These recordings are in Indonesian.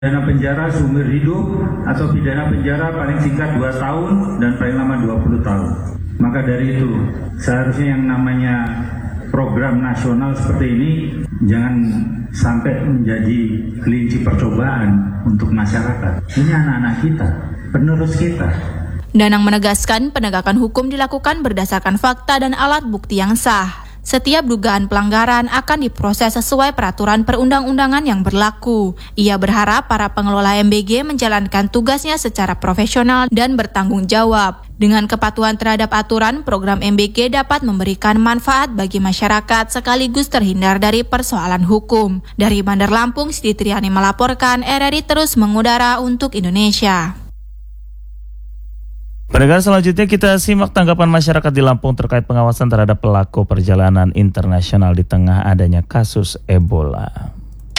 Pidana penjara seumur hidup atau pidana penjara paling singkat 2 tahun dan paling lama 20 tahun. Maka dari itu, seharusnya yang namanya program nasional seperti ini jangan sampai menjadi kelinci percobaan untuk masyarakat. Ini anak-anak kita, penerus kita. Danang menegaskan penegakan hukum dilakukan berdasarkan fakta dan alat bukti yang sah. Setiap dugaan pelanggaran akan diproses sesuai peraturan perundang-undangan yang berlaku. Ia berharap para pengelola MBG menjalankan tugasnya secara profesional dan bertanggung jawab. Dengan kepatuhan terhadap aturan, program MBG dapat memberikan manfaat bagi masyarakat sekaligus terhindar dari persoalan hukum. Dari Bandar Lampung, Siti Triani melaporkan, RRI terus mengudara untuk Indonesia. Pendengar, selanjutnya kita simak tanggapan masyarakat di Lampung terkait pengawasan terhadap pelaku perjalanan internasional di tengah adanya kasus Ebola.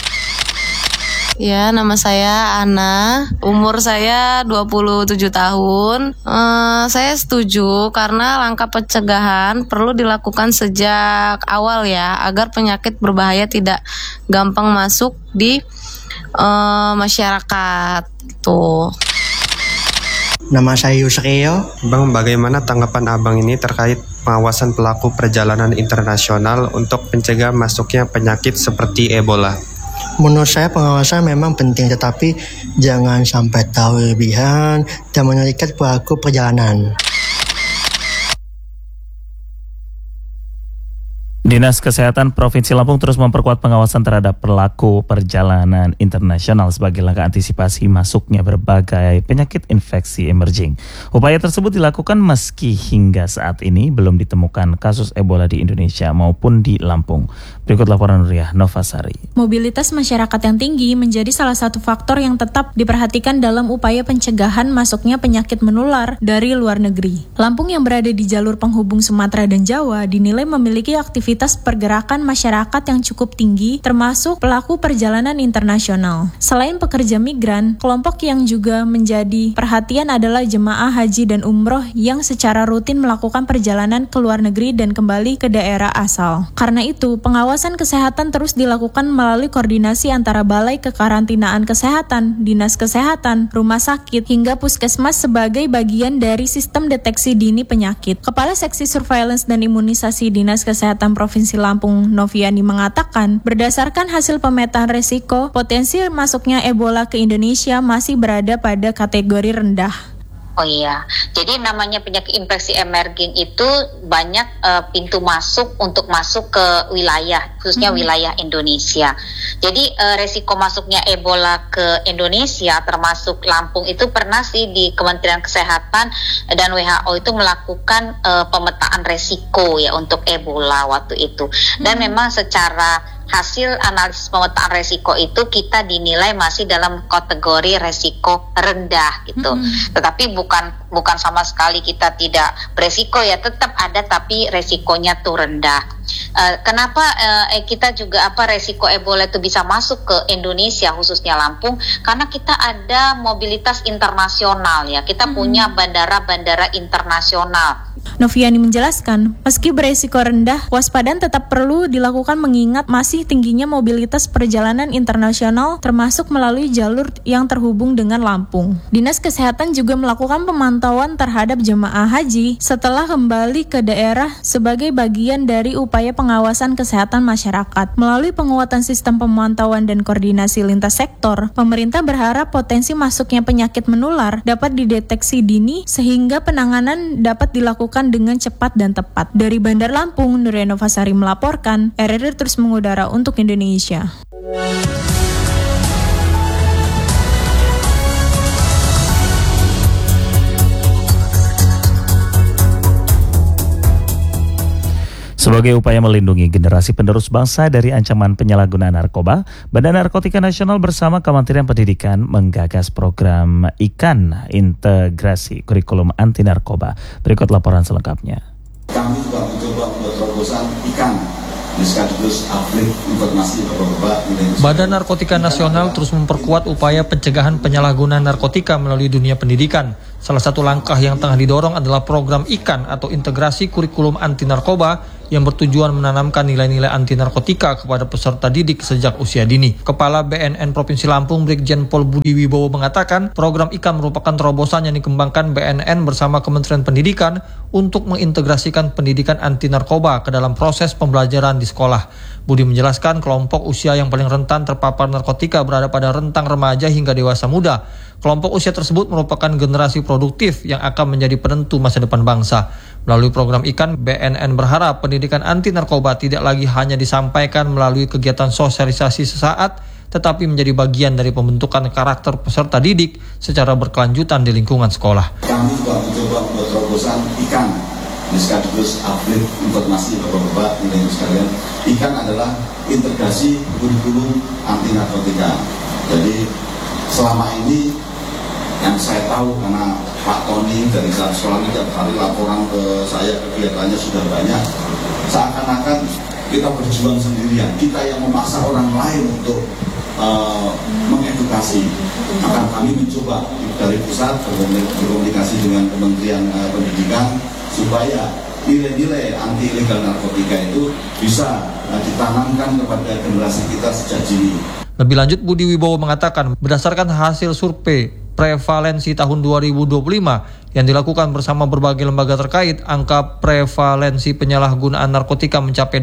Ya, nama saya Ana, umur saya 27 tahun. Saya setuju karena langkah pencegahan perlu dilakukan sejak awal ya, agar penyakit berbahaya tidak gampang masuk di masyarakat gitu. Nama saya Yusril. Bang, bagaimana tanggapan Abang ini terkait pengawasan pelaku perjalanan internasional untuk mencegah masuknya penyakit seperti Ebola? Menurut saya pengawasan memang penting, tetapi jangan sampai tahu lebihan dan menyulitkan pelaku perjalanan. Dinas Kesehatan Provinsi Lampung terus memperkuat pengawasan terhadap pelaku perjalanan internasional sebagai langkah antisipasi masuknya berbagai penyakit infeksi emerging. Upaya tersebut dilakukan meski hingga saat ini belum ditemukan kasus Ebola di Indonesia maupun di Lampung. Berikut laporan Nuriyah Novasari. Mobilitas masyarakat yang tinggi menjadi salah satu faktor yang tetap diperhatikan dalam upaya pencegahan masuknya penyakit menular dari luar negeri. Lampung yang berada di jalur penghubung Sumatera dan Jawa dinilai memiliki aktivitas pergerakan masyarakat yang cukup tinggi, termasuk pelaku perjalanan internasional. Selain pekerja migran, kelompok yang juga menjadi perhatian adalah jemaah haji dan umroh yang secara rutin melakukan perjalanan ke luar negeri dan kembali ke daerah asal. Karena itu, pengawasan kesehatan terus dilakukan melalui koordinasi antara Balai Kekarantinaan Kesehatan, Dinas Kesehatan, Rumah Sakit, hingga Puskesmas sebagai bagian dari sistem deteksi dini penyakit. Kepala Seksi Surveillance dan Imunisasi Dinas Kesehatan Provinsi Lampung, Noviani, mengatakan, berdasarkan hasil pemetaan resiko, potensi masuknya Ebola ke Indonesia masih berada pada kategori rendah. Oh iya, jadi namanya penyakit infeksi emerging itu banyak pintu masuk untuk masuk ke wilayah, khususnya wilayah Indonesia. Jadi resiko masuknya Ebola ke Indonesia termasuk Lampung itu pernah sih di Kementerian Kesehatan dan WHO itu melakukan pemetaan resiko ya untuk Ebola waktu itu. Dan memang secara hasil analisis pemetaan resiko itu kita dinilai masih dalam kategori resiko rendah gitu. Tetapi bukan sama sekali kita tidak beresiko ya, tetap ada tapi resikonya tuh rendah. Kenapa kita juga resiko Ebola itu bisa masuk ke Indonesia khususnya Lampung? Karena kita ada mobilitas internasional ya. Kita punya bandara-bandara internasional. Noviani menjelaskan, meski beresiko rendah, waspadaan tetap perlu dilakukan mengingat masih tingginya mobilitas perjalanan internasional termasuk melalui jalur yang terhubung dengan Lampung. Dinas Kesehatan juga melakukan pemantauan terhadap jemaah haji setelah kembali ke daerah sebagai bagian dari upaya pengawasan kesehatan masyarakat. Melalui penguatan sistem pemantauan dan koordinasi lintas sektor, pemerintah berharap potensi masuknya penyakit menular dapat dideteksi dini sehingga penanganan dapat dilakukan dengan cepat dan tepat. Dari Bandar Lampung, Nuriyah Novasari melaporkan, RRI terus mengudara untuk Indonesia. Sebagai upaya melindungi generasi penerus bangsa dari ancaman penyalahgunaan narkoba, Badan Narkotika Nasional bersama Kementerian Pendidikan menggagas program IKAN, Integrasi Kurikulum Anti Narkoba. Berikut laporan selengkapnya. Kami telah mencoba membuat terobosan IKAN, sekaligus Aflik Informasi Narkoba. Badan Narkotika Nasional terus memperkuat upaya pencegahan penyalahgunaan narkotika melalui dunia pendidikan. Salah satu langkah yang tengah didorong adalah program IKAN atau Integrasi Kurikulum Anti Narkoba yang bertujuan menanamkan nilai-nilai anti narkotika kepada peserta didik sejak usia dini. Kepala BNN Provinsi Lampung Brigjen Pol Budi Wibowo mengatakan program IKAN merupakan terobosan yang dikembangkan BNN bersama Kementerian Pendidikan untuk mengintegrasikan pendidikan anti narkoba ke dalam proses pembelajaran di sekolah. Budi menjelaskan kelompok usia yang paling rentan terpapar narkotika berada pada rentang remaja hingga dewasa muda. Kelompok usia tersebut merupakan generasi produktif yang akan menjadi penentu masa depan bangsa. Melalui program IKAN, BNN berharap pendidikan anti narkoba tidak lagi hanya disampaikan melalui kegiatan sosialisasi sesaat, tetapi menjadi bagian dari pembentukan karakter peserta didik secara berkelanjutan di lingkungan sekolah. Kami juga mencoba membuat terobosan IKAN, sekaligus update informasi Bapak-bapak dan sekalian. IKAN adalah integrasi kurikulum anti narkotika. Jadi selama ini yang saya tahu, karena Pak Tony dari sekolah ini tiap hari laporan ke saya, kegiatannya sudah banyak, seakan-akan kita berjuang sendirian, kita yang memaksa orang lain untuk mengedukasi. Maka kami mencoba dari pusat berkomunikasi dengan Kementerian Pendidikan supaya nilai-nilai anti ilegal narkotika itu bisa ditanamkan kepada generasi kita sejak dini. Lebih lanjut, Budi Wibowo mengatakan berdasarkan hasil survei prevalensi tahun 2025 yang dilakukan bersama berbagai lembaga terkait, angka prevalensi penyalahgunaan narkotika mencapai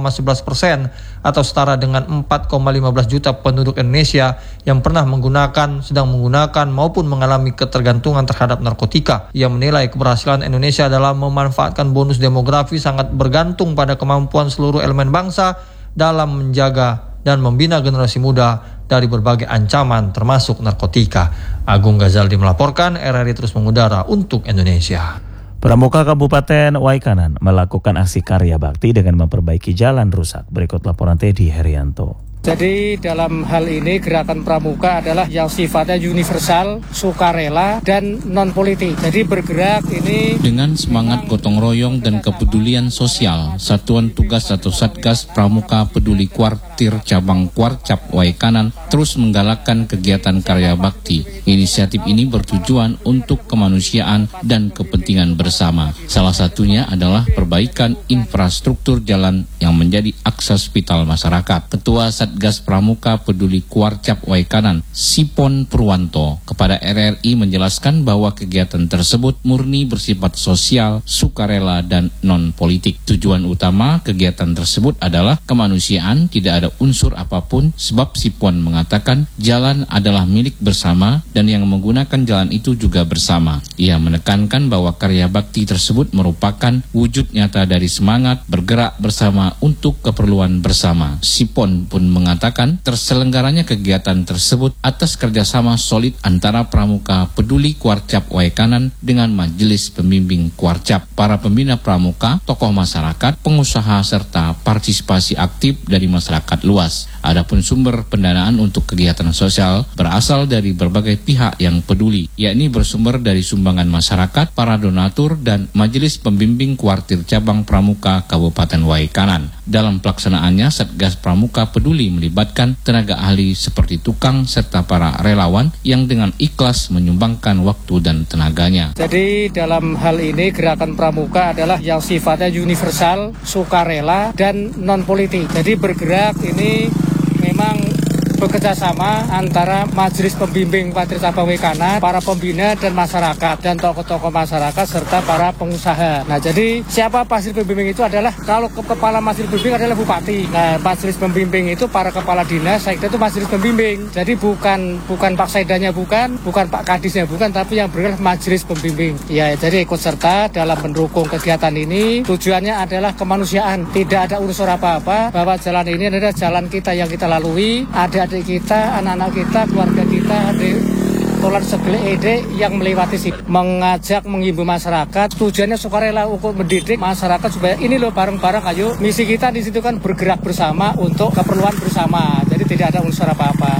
2,11% atau setara dengan 4,15 juta penduduk Indonesia yang pernah menggunakan, sedang menggunakan maupun mengalami ketergantungan terhadap narkotika. Ia menilai keberhasilan Indonesia dalam memanfaatkan bonus demografi sangat bergantung pada kemampuan seluruh elemen bangsa dalam menjaga dan membina generasi muda dari berbagai ancaman termasuk narkotika. Agung Ghazaldi melaporkan, RRI terus mengudara untuk Indonesia. Pramuka Kabupaten Waikanan melakukan aksi karya bakti dengan memperbaiki jalan rusak. Berikut laporan Teddy Herianto. Jadi dalam hal ini gerakan pramuka adalah yang sifatnya universal, sukarela, dan non-politik. Jadi bergerak ini dengan semangat gotong royong dan kepedulian sosial, Satuan Tugas atau Satgas Pramuka Peduli Kuartir Cabang Kuarcap Waikanan terus menggalakkan kegiatan karya bakti. Inisiatif ini bertujuan untuk kemanusiaan dan kepentingan bersama. Salah satunya adalah perbaikan infrastruktur jalan yang menjadi akses vital masyarakat. Ketua Satgas Pramuka Peduli Kuarcap Waikanan, Sipon Purwanto, kepada RRI menjelaskan bahwa kegiatan tersebut murni bersifat sosial, sukarela, dan non-politik. Tujuan utama kegiatan tersebut adalah kemanusiaan, tidak ada unsur apapun, sebab Sipon mengatakan jalan adalah milik bersama dan yang menggunakan jalan itu juga bersama. Ia menekankan bahwa karya bakti tersebut merupakan wujud nyata dari semangat bergerak bersama untuk keperluan bersama. Sipon pun mengatakan terselenggaranya kegiatan tersebut atas kerjasama solid antara Pramuka Peduli Kuarcap Waikanan dengan Majelis Pembimbing Kuarcap, para pembina pramuka, tokoh masyarakat, pengusaha, serta partisipasi aktif dari masyarakat luas. Adapun sumber pendanaan untuk kegiatan sosial berasal dari berbagai pihak yang peduli, yakni bersumber dari sumbangan masyarakat, para donatur, dan Majelis Pembimbing Kuartir Cabang Pramuka Kabupaten Waikanan. Dalam pelaksanaannya, Satgas Pramuka Peduli melibatkan tenaga ahli seperti tukang serta para relawan yang dengan ikhlas menyumbangkan waktu dan tenaganya. Jadi dalam hal ini gerakan pramuka adalah yang sifatnya universal, sukarela, dan non-politik. Jadi bergerak ini memang bekerja sama antara Majelis Pembimbing Kuartir Cabang Waikanan, para pembina dan masyarakat, dan tokoh-tokoh masyarakat serta para pengusaha. Nah, jadi siapa Majelis Pembimbing itu adalah, kalau kepala Majelis Pembimbing adalah Bupati. Nah, Majelis Pembimbing itu para kepala dinas, sekda itu Majelis Pembimbing. Jadi bukan Pak Sekdanya, bukan Pak Kadisnya, bukan, tapi yang bergerak Majelis Pembimbing. Ya, jadi ikut serta dalam mendukung kegiatan ini. Tujuannya adalah kemanusiaan, tidak ada unsur apa-apa, bahwa jalan ini adalah jalan kita yang kita lalui, ada adik kita, anak-anak kita, keluarga kita, adik tolan sebelah ede yang melewati sini. Mengajak, menghimbau masyarakat, tujuannya sukarela untuk mendidik masyarakat supaya ini loh bareng-bareng, ayo. Misi kita di situ kan bergerak bersama untuk keperluan bersama, jadi tidak ada unsur apa-apa.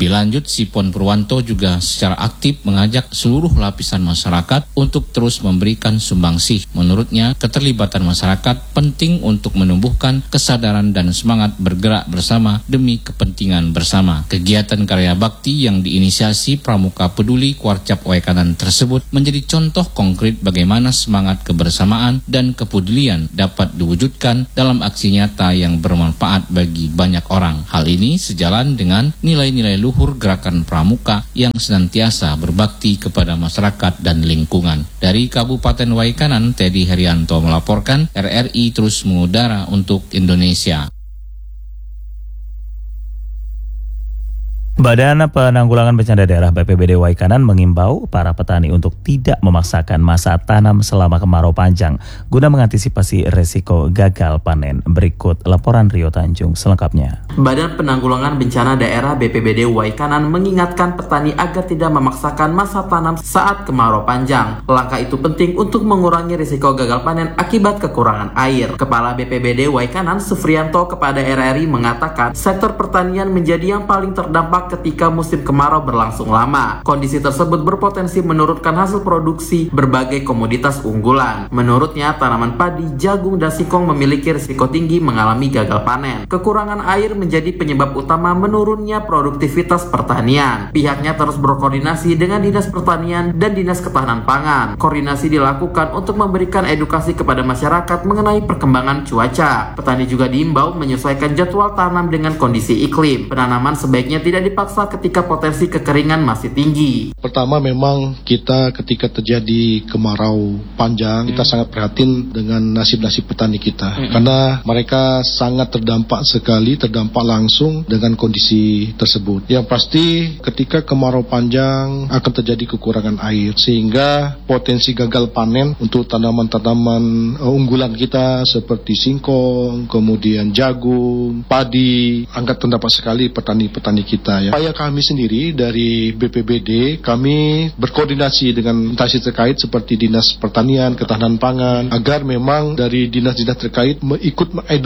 Lebih lanjut, Sipon Purwanto juga secara aktif mengajak seluruh lapisan masyarakat untuk terus memberikan sumbangsih. Menurutnya, keterlibatan masyarakat penting untuk menumbuhkan kesadaran dan semangat bergerak bersama demi kepentingan bersama. Kegiatan karya bakti yang diinisiasi Pramuka Peduli Kuarcap Waikanan tersebut menjadi contoh konkret bagaimana semangat kebersamaan dan kepedulian dapat diwujudkan dalam aksi nyata yang bermanfaat bagi banyak orang. Hal ini sejalan dengan nilai-nilai luhur gerakan Pramuka yang senantiasa berbakti kepada masyarakat dan lingkungan. Dari Kabupaten Waikanan, Teddy Herianto melaporkan, RRI terus mengudara untuk Indonesia. Badan Penanggulangan Bencana Daerah BPBD Waikanan mengimbau para petani untuk tidak memaksakan masa tanam selama kemarau panjang guna mengantisipasi resiko gagal panen. Berikut laporan Rio Tanjung selengkapnya. Badan Penanggulangan Bencana Daerah BPBD Waikanan mengingatkan petani agar tidak memaksakan masa tanam saat kemarau panjang. Langkah itu penting untuk mengurangi risiko gagal panen akibat kekurangan air. Kepala BPBD Waikanan Sufrianto kepada RRI mengatakan sektor pertanian menjadi yang paling terdampak ketika musim kemarau berlangsung lama. Kondisi tersebut berpotensi menurunkan hasil produksi berbagai komoditas unggulan. Menurutnya, tanaman padi, jagung, dan singkong memiliki risiko tinggi mengalami gagal panen. Kekurangan air menjadi penyebab utama menurunnya produktivitas pertanian. Pihaknya terus berkoordinasi dengan Dinas Pertanian dan Dinas Ketahanan Pangan. Koordinasi dilakukan untuk memberikan edukasi kepada masyarakat mengenai perkembangan cuaca. Petani juga diimbau menyesuaikan jadwal tanam dengan kondisi iklim. Penanaman sebaiknya tidak dipaksa ketika potensi kekeringan masih tinggi. Pertama, memang kita ketika terjadi kemarau panjang, kita sangat prihatin dengan nasib-nasib petani kita. Karena mereka sangat terdampak langsung dengan kondisi tersebut. Yang pasti ketika kemarau panjang akan terjadi kekurangan air, sehingga potensi gagal panen untuk tanaman-tanaman unggulan kita seperti singkong, kemudian jagung, padi, akan terdampak sekali petani-petani kita. Upaya kami sendiri dari BPBD, kami berkoordinasi dengan instansi terkait seperti Dinas Pertanian, Ketahanan Pangan, agar memang dari dinas-dinas terkait ikut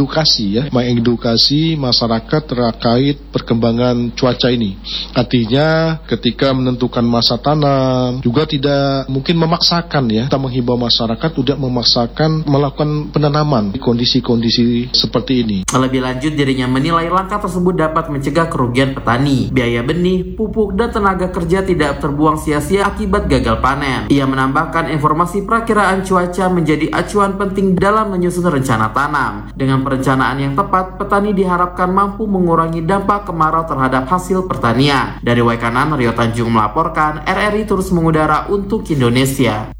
mengedukasi masyarakat terkait perkembangan cuaca ini. Artinya ketika menentukan masa tanam juga tidak mungkin memaksakan ya. Kita menghimbau masyarakat tidak memaksakan melakukan penanaman di kondisi-kondisi seperti ini. Lebih lanjut, dirinya menilai langkah tersebut dapat mencegah kerugian petani. Biaya benih, pupuk, dan tenaga kerja tidak terbuang sia-sia akibat gagal panen. Ia menambahkan informasi perakiraan cuaca menjadi acuan penting dalam menyusun rencana tanam. Dengan perencanaan yang tepat, petani diharapkan mampu mengurangi dampak kemarau terhadap hasil pertanian. Dari Waikanan, Rio Tanjung melaporkan, RRI terus mengudara untuk Indonesia.